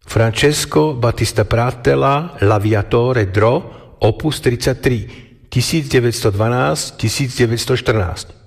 Francesco Battista Pratella, L'aviatore Dro, opus 33, 1912-1914.